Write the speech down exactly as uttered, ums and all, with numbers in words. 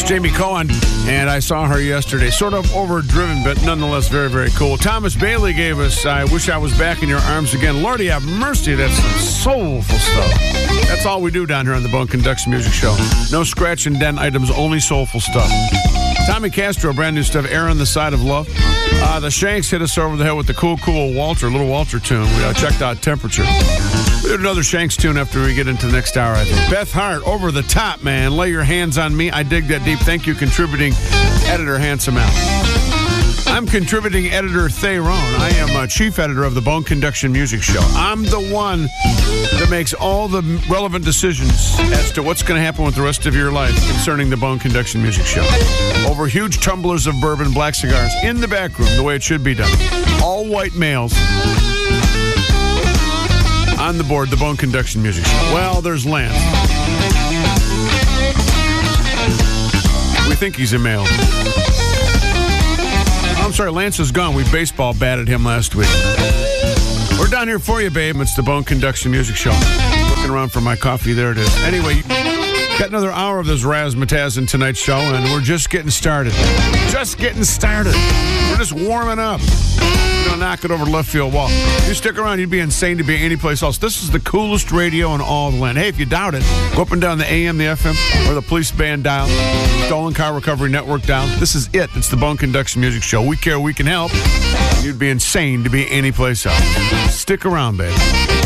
Jamie Cohen, and I saw her yesterday. Sort of overdriven, but nonetheless very, very cool. Thomas Bailey gave us I Wish I Was Back in Your Arms Again. Lordy have mercy, that's some soulful stuff. That's all we do down here on the Bone Conduction Music Show. No scratch and dent items, only soulful stuff. Tommy Castro, brand new stuff, Air on the Side of Love. Uh, the Shanks hit us over the head with the cool, cool Walter, little Walter tune. We uh, checked out Temperature. We did another Shanks tune after we get into the next hour, I think. Beth Hart, Over the Top, man. Lay Your Hands on Me. I dig that deep. Thank you, contributing editor Handsome Al. I'm contributing editor Theron. I am a chief editor of the Bone Conduction Music Show. I'm the one that makes all the relevant decisions as to what's going to happen with the rest of your life concerning the Bone Conduction Music Show. Over huge tumblers of bourbon, black cigars, in the back room, the way it should be done. All white males. On the board, the Bone Conduction Music Show. Well, there's Lance. We think he's a male. I'm sorry, Lance is gone. We baseball batted him last week. We're down here for you, babe. It's the Bone Conduction Music Show. Looking around for my coffee. There it is. Anyway, got another hour of this razzmatazz in tonight's show, and we're just getting started. Just getting started. We're just warming up. We're going to knock it over the left field wall. If you stick around, you'd be insane to be anyplace else. This is the coolest radio in all the land. Hey, if you doubt it, go up and down the A M, the F M, or the police band dial, Stolen Car Recovery Network dial. This is it. It's the Bone Conduction Music Show. We care, we can help. You'd be insane to be anyplace else. Stick around, baby.